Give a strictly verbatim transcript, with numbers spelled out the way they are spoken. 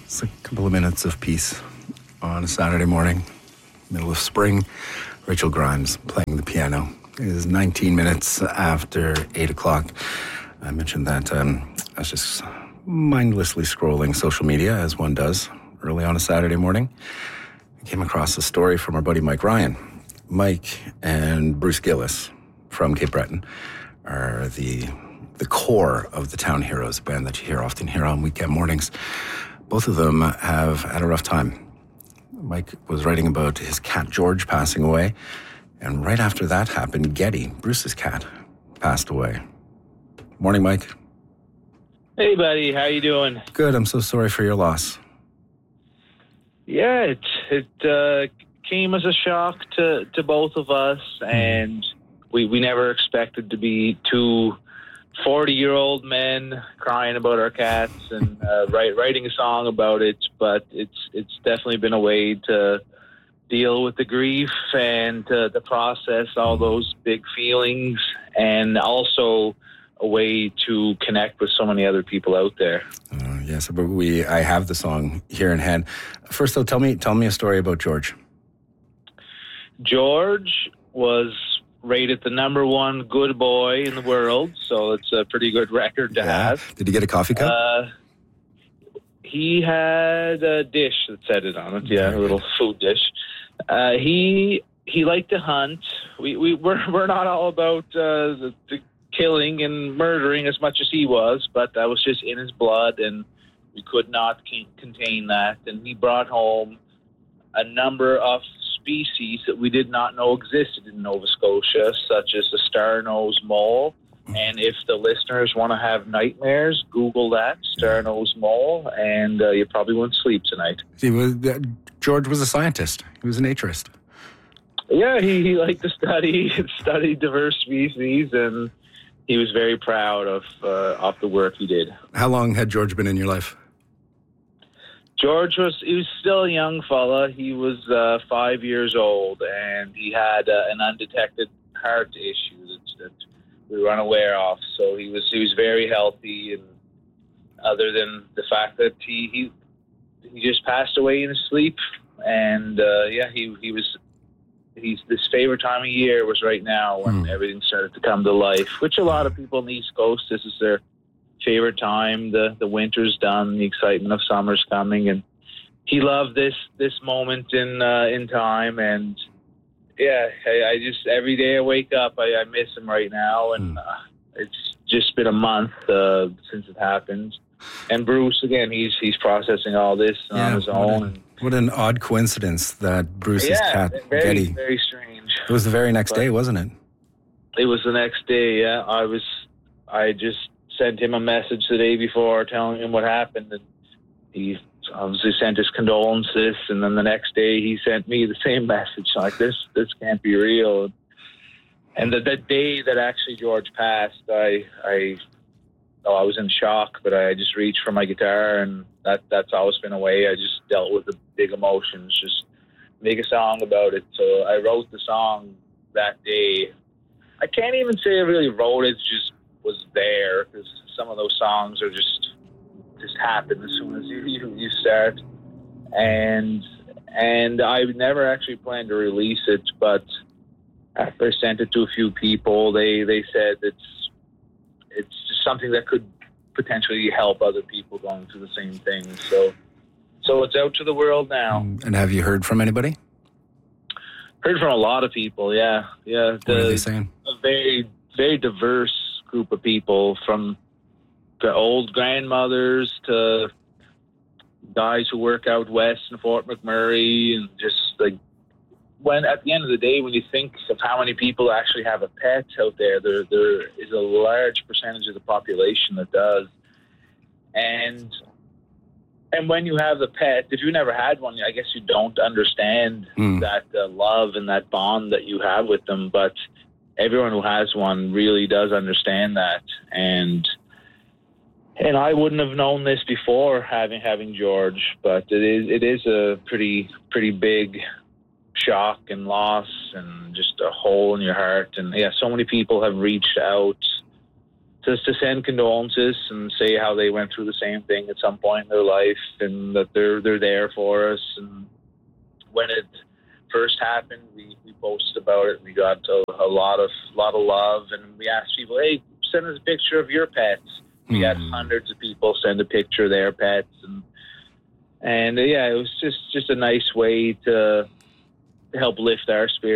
It's a couple of minutes of peace on a Saturday morning, middle of spring. Rachel Grimes playing the piano. It is nineteen minutes after eight o'clock. I mentioned that um, I was just mindlessly scrolling social media, as one does, early on a Saturday morning. I came across a story from our buddy Mike Ryan. Mike and Bruce Gillis from Cape Breton are the the core of the Town Heroes, a band that you hear often here on weekend mornings. Both of them have had a rough time. Mike was writing about his cat George passing away, and right after that happened, Getty, Bruce's cat, passed away. Morning, Mike. Hey, buddy. How you doing? Good. I'm so sorry for your loss. Yeah, it it uh, came as a shock to, to both of us, and we we never expected to be two forty-year-old men crying about our cats and uh, write, writing a song about it. But it's it's definitely been a way to deal with the grief and to, to process all those big feelings, and also a way to connect with so many other people out there. Uh, yes, but we I have the song here in hand. First, though, tell me tell me a story about George. George was rated the number one good boy in the world, so it's a pretty good record to Yeah. have. Did he get a coffee cup? Uh, he had a dish that said it on it, yeah, Very a little food dish. Uh, he he liked to hunt. We we we're we're not all about uh, the, the killing and murdering as much as he was, but that was just in his blood, and we could not c- contain that. And he brought home a number of species that we did not know existed in Nova Scotia, such as the star-nosed mole. And if the listeners want to have nightmares, Google that, star-nosed mole, and uh, you probably won't sleep tonight. He was, uh, George was a scientist. He was a naturist. Yeah, he, he liked to study study diverse species, and he was very proud of uh, of the work he did. How long had George been in your life? George was he was still a young fella. He was uh, five years old, and he had uh, an undetected heart issue that, that we were unaware of. So he was he was very healthy, and other than the fact that he he, he just passed away in his sleep, and uh, yeah, he he was. He's his favorite time of year was right now when mm. everything started to come to life, which a lot of people on the East Coast, this is their favorite time. The the winter's done, the excitement of summer's coming, and he loved this this moment in uh, in time. And yeah, I, I just every day I wake up, I, I miss him right now, and uh, it's just been a month uh, since it happened. And Bruce, again, he's he's processing all this Yeah, on his what own. a- and, What an odd coincidence that Bruce's yeah, cat, very Getty, very strange. it was the very next But- day, wasn't it? It was the next day, yeah. I was, I just sent him a message the day before telling him what happened, and he obviously sent his condolences, and then the next day he sent me the same message, like, this this can't be real. And the, the day that actually George passed, I, I, oh, I was in shock, but I just reached for my guitar, and that that's always been a way I just dealt with the big emotions, just make a song about it. So I wrote the song that day. I can't even say I really wrote it, just was there, because some of those songs are just just happen as soon as you, you, you start. And and I never actually planned to release it, but after I sent it to a few people, they, they said it's it's just something that could potentially help other people going through the same thing. So so it's out to the world now. And have you heard from anybody? Heard from a lot of people, yeah. Yeah. What are The- they saying? a very, very diverse group of people, from the old grandmothers to guys who work out west in Fort McMurray, and just like, when at the end of the day, when you think of how many people actually have a pet out there, there there is a large percentage of the population that does. And and when you have the pet, if you never had one, I guess you don't understand Mm. that uh, love and that bond that you have with them. But everyone who has one really does understand that. And and I wouldn't have known this before having having George, but it is it is a pretty pretty big shock and loss, and just a hole in your heart. And yeah, so many people have reached out just to send condolences and say how they went through the same thing at some point in their life, and that they're they're there for us. And when it first happened, we, we posted about it. We got a, a lot of lot of love, and we asked people, "Hey, send us a picture of your pets." We mm. had hundreds of people send a picture of their pets, and and uh, yeah, it was just just a nice way to help lift our spirits.